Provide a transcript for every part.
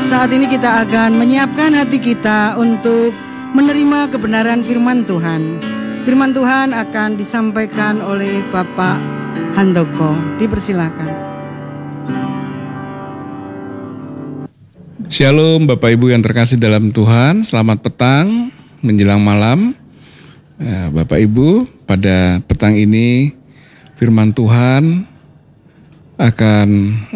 Saat ini kita akan menyiapkan hati kita untuk menerima kebenaran firman Tuhan. Firman Tuhan akan disampaikan oleh Bapak Handoko. Dipersilakan. Shalom Bapak Ibu yang terkasih dalam Tuhan. Selamat petang menjelang malam. Bapak Ibu, pada petang ini firman Tuhan akan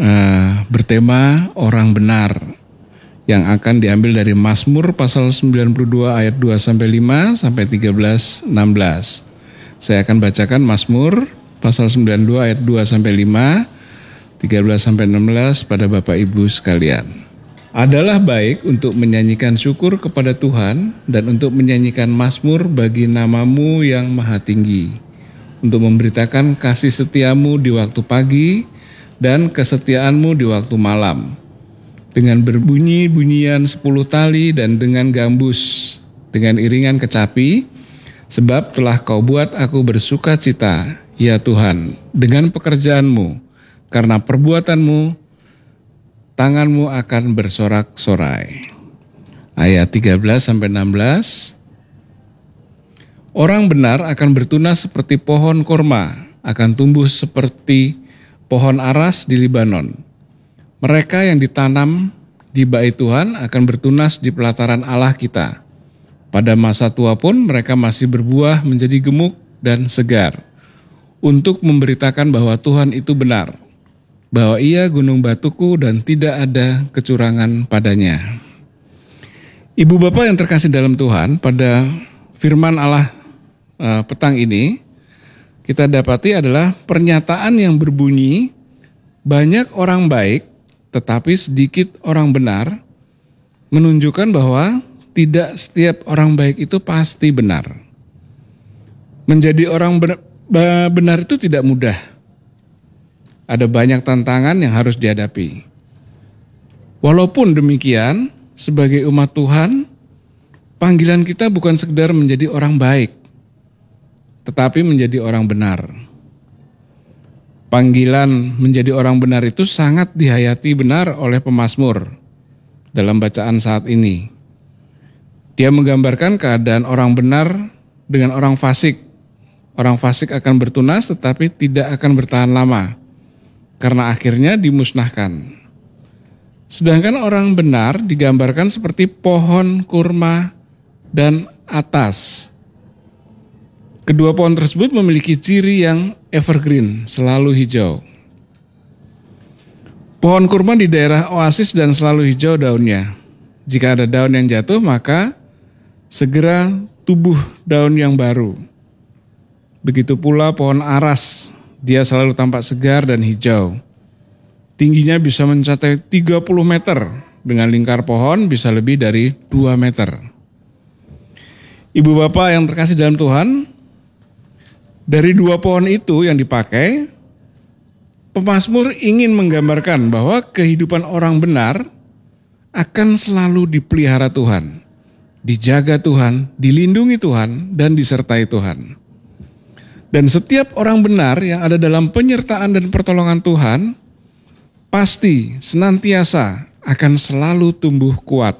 bertema orang benar, yang akan diambil dari Mazmur pasal 92 ayat 2 sampai 5 sampai 13 16. Saya akan bacakan Mazmur pasal 92 ayat 2 sampai 5, 13 sampai 16 pada Bapak Ibu sekalian. Adalah baik untuk menyanyikan syukur kepada Tuhan dan untuk menyanyikan mazmur bagi nama-Mu yang maha tinggi, untuk memberitakan kasih setiamu di waktu pagi dan kesetiaanmu di waktu malam, dengan berbunyi-bunyian 10 tali dan dengan gambus, dengan iringan kecapi, sebab telah Kau buat aku bersuka cita, ya Tuhan, dengan pekerjaanmu, karena perbuatanmu, tanganmu akan bersorak-sorai. Ayat 13-16, orang benar akan bertunas seperti pohon korma, akan tumbuh seperti pohon aras di Libanon. Mereka yang ditanam di bait Tuhan akan bertunas di pelataran Allah kita. Pada masa tua pun mereka masih berbuah menjadi gemuk dan segar, untuk memberitakan bahwa Tuhan itu benar, bahwa Ia gunung batuku dan tidak ada kecurangan padanya. Ibu bapak yang terkasih dalam Tuhan, pada firman Allah petang ini kita dapati adalah pernyataan yang berbunyi banyak orang baik tetapi sedikit orang benar, menunjukkan bahwa tidak setiap orang baik itu pasti benar. Menjadi orang benar itu tidak mudah. Ada banyak tantangan yang harus dihadapi. Walaupun demikian, sebagai umat Tuhan, panggilan kita bukan sekedar menjadi orang baik, tetapi menjadi orang benar. Panggilan menjadi orang benar itu sangat dihayati benar oleh pemazmur dalam bacaan saat ini. Dia menggambarkan keadaan orang benar dengan orang fasik. Orang fasik akan bertunas tetapi tidak akan bertahan lama, karena akhirnya dimusnahkan. Sedangkan orang benar digambarkan seperti pohon kurma dan atas. Kedua pohon tersebut memiliki ciri yang evergreen, selalu hijau. Pohon kurma di daerah oasis dan selalu hijau daunnya. Jika ada daun yang jatuh, maka segera tumbuh daun yang baru. Begitu pula pohon aras, dia selalu tampak segar dan hijau. Tingginya bisa mencapai 30 meter, dengan lingkar pohon bisa lebih dari 2 meter. Ibu bapak yang terkasih dalam Tuhan, dari dua pohon itu yang dipakai, pemazmur ingin menggambarkan bahwa kehidupan orang benar akan selalu dipelihara Tuhan, dijaga Tuhan, dilindungi Tuhan, dan disertai Tuhan. Dan setiap orang benar yang ada dalam penyertaan dan pertolongan Tuhan, pasti senantiasa akan selalu tumbuh kuat.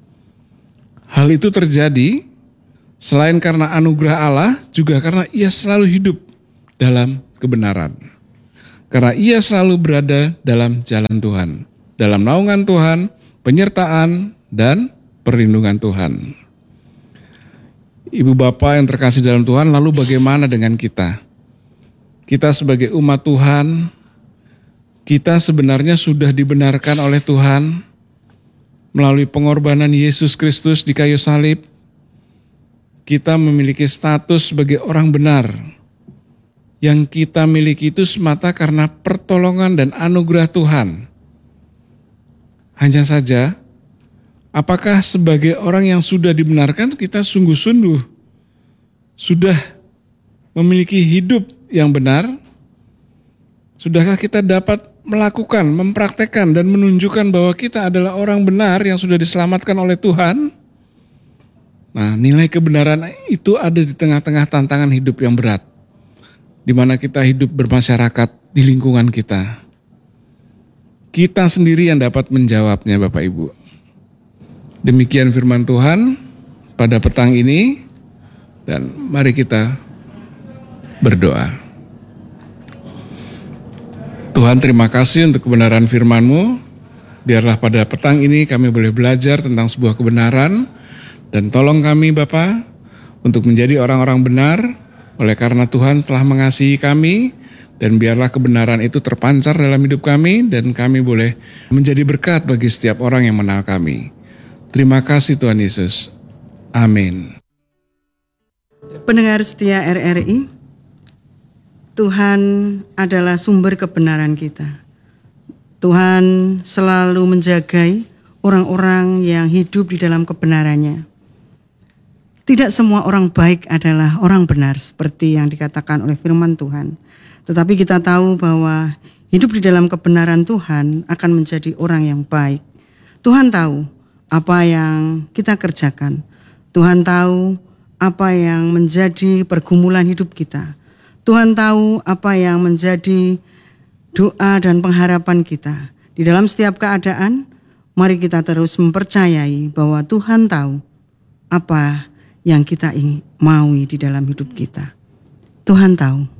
Hal itu terjadi selain karena anugerah Allah, juga karena Ia selalu hidup dalam kebenaran. Karena Ia selalu berada dalam jalan Tuhan, dalam naungan Tuhan, penyertaan, dan perlindungan Tuhan. Ibu bapak yang terkasih dalam Tuhan, lalu bagaimana dengan kita? Kita sebagai umat Tuhan, kita sebenarnya sudah dibenarkan oleh Tuhan melalui pengorbanan Yesus Kristus di kayu salib. Kita memiliki status sebagai orang benar. Yang kita miliki itu semata karena pertolongan dan anugerah Tuhan. Hanya saja, apakah sebagai orang yang sudah dibenarkan kita sungguh-sungguh sudah memiliki hidup yang benar? Sudahkah kita dapat melakukan, mempraktekkan dan menunjukkan bahwa kita adalah orang benar yang sudah diselamatkan oleh Tuhan? Nah, nilai kebenaran itu ada di tengah-tengah tantangan hidup yang berat, di mana kita hidup bermasyarakat di lingkungan kita. Kita sendiri yang dapat menjawabnya, Bapak Ibu. Demikian firman Tuhan pada petang ini, dan mari kita berdoa. Tuhan, terima kasih untuk kebenaran firman-Mu. Biarlah pada petang ini kami boleh belajar tentang sebuah kebenaran, dan tolong kami Bapa untuk menjadi orang-orang benar oleh karena Tuhan telah mengasihi kami, dan biarlah kebenaran itu terpancar dalam hidup kami dan kami boleh menjadi berkat bagi setiap orang yang mengenal kami. Terima kasih Tuhan Yesus. Amin. Pendengar setia RRI, Tuhan adalah sumber kebenaran kita. Tuhan selalu menjagai orang-orang yang hidup di dalam kebenarannya. Tidak semua orang baik adalah orang benar seperti yang dikatakan oleh firman Tuhan. Tetapi kita tahu bahwa hidup di dalam kebenaran Tuhan akan menjadi orang yang baik. Tuhan tahu apa yang kita kerjakan. Tuhan tahu apa yang menjadi pergumulan hidup kita. Tuhan tahu apa yang menjadi doa dan pengharapan kita. Di dalam setiap keadaan, mari kita terus mempercayai bahwa Tuhan tahu apa yang kita ingin maui di dalam hidup kita. Tuhan tahu.